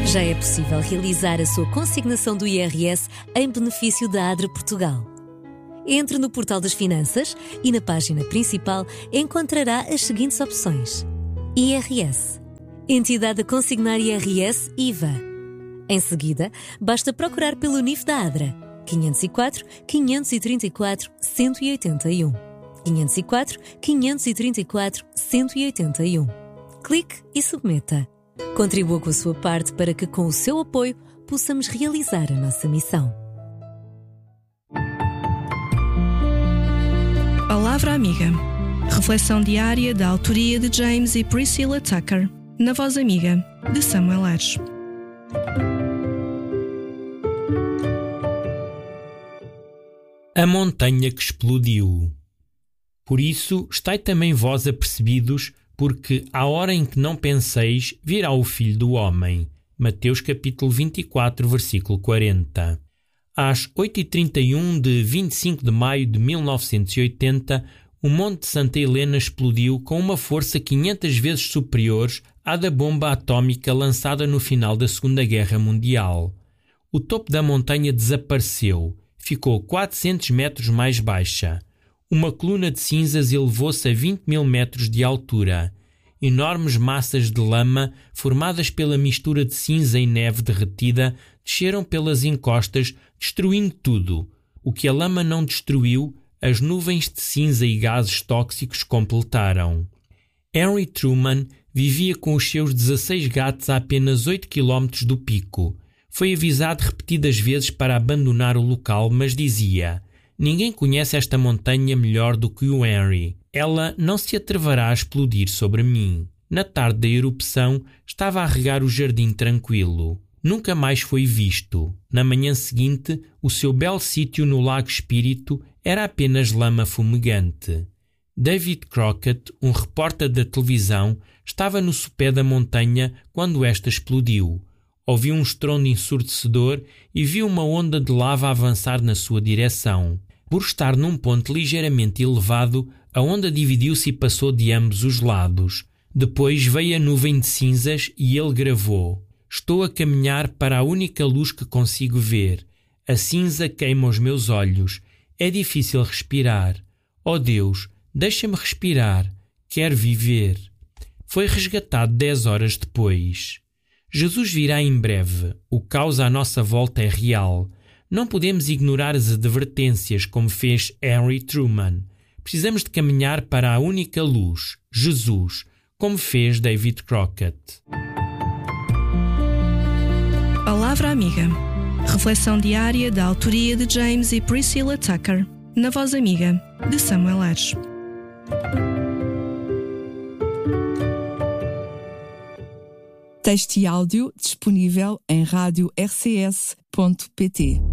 Já é possível realizar a sua consignação do IRS em benefício da ADRA Portugal. Entre no portal das Finanças e na página principal encontrará as seguintes opções: IRS, Entidade a consignar IRS IVA. Em seguida, basta procurar pelo NIF da ADRA 504 534 181. 504 534 181. Clique e submeta. Contribua com a sua parte para que, com o seu apoio, possamos realizar a nossa missão. Palavra Amiga. Reflexão diária da autoria de James e Priscilla Tucker, na voz amiga de Samuel Ares. A montanha que explodiu. Por isso, estai também vós apercebidos, porque à hora em que não penseis, virá o Filho do Homem. Mateus capítulo 24, versículo 40. Às 8h31 de 25 de maio de 1980, o Monte de Santa Helena explodiu com uma força 500 vezes superior à da bomba atómica lançada no final da Segunda Guerra Mundial. O topo da montanha desapareceu, ficou 400 metros mais baixa. Uma coluna de cinzas elevou-se a 20 mil metros de altura. Enormes massas de lama, formadas pela mistura de cinza e neve derretida, desceram pelas encostas, destruindo tudo. O que a lama não destruiu, as nuvens de cinza e gases tóxicos completaram. Harry Truman vivia com os seus 16 gatos a apenas 8 km do pico. Foi avisado repetidas vezes para abandonar o local, mas dizia: ninguém conhece esta montanha melhor do que o Henry. Ela não se atreverá a explodir sobre mim. Na tarde da erupção, estava a regar o jardim tranquilo. Nunca mais foi visto. Na manhã seguinte, o seu belo sítio no Lago Espírito era apenas lama fumegante. David Crockett, um repórter da televisão, estava no sopé da montanha quando esta explodiu. Ouviu um estrondo ensurdecedor e viu uma onda de lava avançar na sua direção. Por estar num ponto ligeiramente elevado, a onda dividiu-se e passou de ambos os lados. Depois veio a nuvem de cinzas e ele gravou: estou a caminhar para a única luz que consigo ver. A cinza queima os meus olhos. É difícil respirar. Oh Deus, deixa-me respirar. Quero viver. Foi resgatado 10 horas depois. Jesus virá em breve. O caos à nossa volta é real. Não podemos ignorar as advertências como fez Harry Truman. Precisamos de caminhar para a única luz, Jesus, como fez David Crockett. Palavra Amiga. Reflexão diária da autoria de James e Priscilla Tucker, na voz amiga de Samuel Ares. Texto e áudio disponível em radio-rcs.pt.